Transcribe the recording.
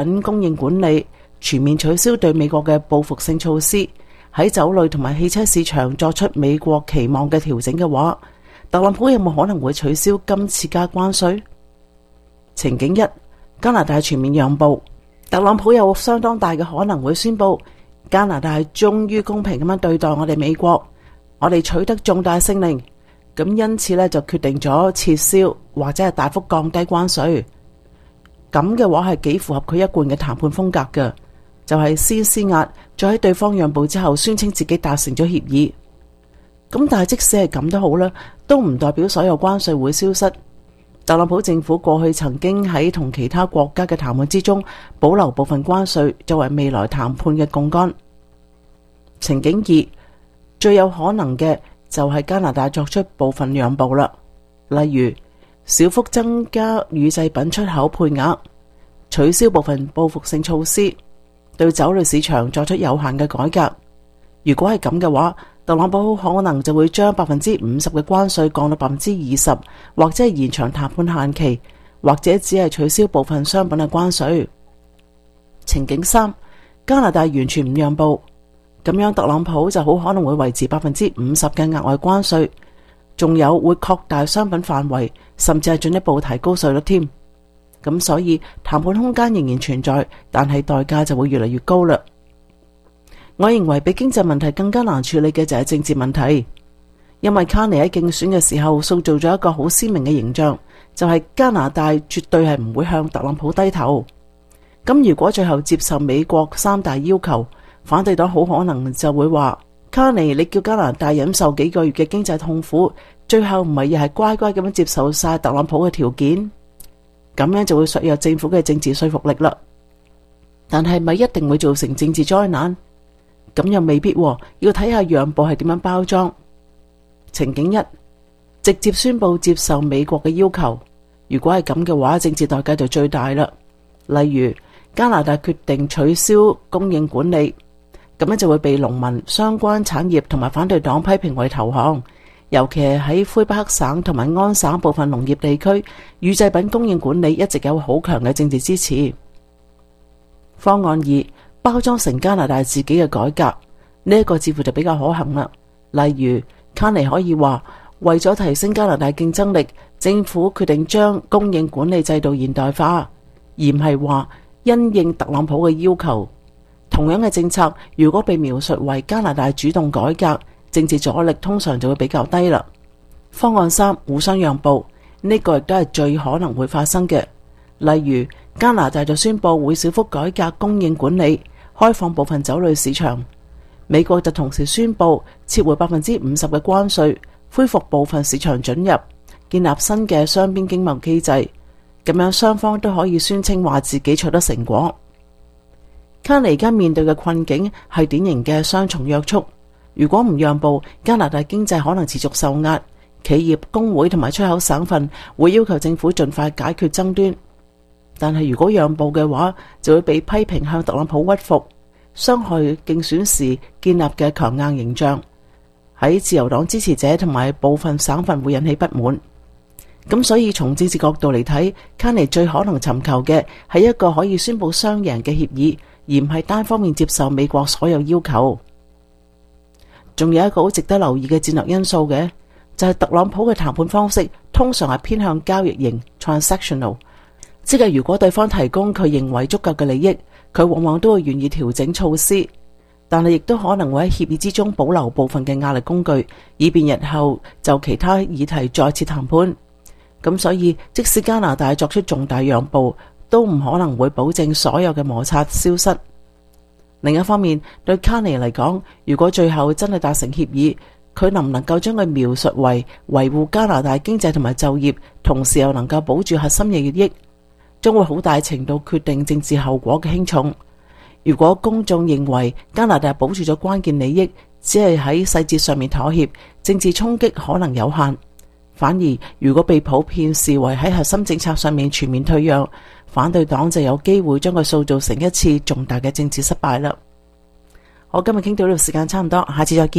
品供應管理，全面取消對美國嘅報復性措施，喺酒類同埋汽車市場作出美國期望嘅調整嘅話，特朗普有冇可能會取消今次加關稅？情景一，加拿大全面讓步，特朗普有相當大嘅可能會宣布加拿大終於公平咁樣對待我哋美國，我哋取得重大勝利，咁因此呢，就決定咗撤銷或者係大幅降低關稅。咁嘅話係幾符合佢一貫嘅談判風格嘅，就係先施壓，再喺對方讓步之後宣稱自己達成咗協議。咁但係即使係咁都好啦，都唔代表所有關稅會消失。特朗普政府過去曾經喺同其他國家嘅談判之中保留部分關稅作為未來談判嘅槓桿。情景二，最有可能嘅就係加拿大作出部分讓步啦，例如小幅增加乳製品出口配額，取消部分報復性措施，對酒類市場作出有限嘅改革。如果係咁嘅話，特朗普可能就會將50%嘅關稅降到20%，或者係延長談判限期，或者只係取消部分商品嘅關稅。情景三，加拿大完全唔讓步，咁樣特朗普就好可能會維持50%嘅額外關稅，仲有會擴大商品範圍，甚至係進一步提高稅率添。咁所以談判空間仍然存在，但係代價就會越嚟越高啦。我認為比經濟問題更加難處理嘅就係政治問題，因為卡尼喺競選嘅時候塑造咗一個好鮮明嘅形象，就係加拿大絕對係唔會向特朗普低頭。咁如果最後接受美國3大要求，反對黨好可能就會話：卡尼，你叫加拿大忍受幾個月嘅經濟痛苦，最後唔係又係乖乖咁樣接受晒特朗普嘅條件？咁樣就會削弱政府嘅政治說服力啦。但係咪一定會造成政治災難？咁又未必，要睇下讓步係點樣包裝。情景一，直接宣布接受美國嘅要求，如果係咁嘅話，政治代價就最大啦。例如加拿大決定取消供應管理，咁樣就會被農民、相關產業同埋反對黨批評為投降，尤其係喺魁北克省同埋安省部分農業地區，乳製品供應管理一直有好強嘅政治支持。方案二，包裝成加拿大自己嘅改革，呢一個似乎就比較可行啦。例如卡尼可以話，為咗提升加拿大競爭力，政府決定將供應管理制度現代化，而唔係話因應特朗普嘅要求。同樣嘅政策，如果被描述為加拿大主動改革，政治阻力通常就會比較低啦。方案三，互相讓步，呢個亦都係最可能會發生嘅。例如加拿大就宣布會小幅改革供應管理，開放部分酒類市場，美國就同時宣布撤回50%嘅關稅，恢復部分市場准入，建立新嘅雙邊經貿機制，咁樣雙方都可以宣稱話自己取得成果。卡尼而家面對嘅困境係典型嘅雙重約束，如果唔讓步，加拿大經濟可能持續受壓，企業、工會同埋出口省份會要求政府盡快解決爭端。但係如果讓步嘅話，就會被批評向特朗普屈服，傷害競選時建立嘅強硬形象，喺自由黨支持者同埋部分省份會引起不滿。咁所以從政治角度嚟睇，卡尼最可能尋求嘅係一個可以宣布雙贏嘅協議，而唔係單方面接受美國所有要求。仲有一個好值得留意嘅戰略因素嘅，就係特朗普嘅談判方式通常係偏向交易型 transactional。即係如果對方提供佢認為足夠嘅利益，佢往往都會願意調整措施，但係亦都可能會喺協議之中保留部分嘅壓力工具，以便日後就其他議題再次談判。咁所以即使加拿大作出重大讓步，都唔可能會保證所有嘅摩擦消失。另一方面，對卡尼嚟講，如果最後真係達成協議，佢能唔能夠將佢描述為維護加拿大經濟同埋就業，同時又能夠保住核心嘅利益，將會好大程度決定政治後果嘅輕重。如果公眾認為加拿大保住咗關鍵利益，只係喺細節上面妥協，政治衝擊可能有限。反而如果被普遍視為喺核心政策上面全面退讓，反對黨就有機會將佢塑造成一次重大嘅政治失敗啦。我今日傾到呢度，時間差唔多，下次再見。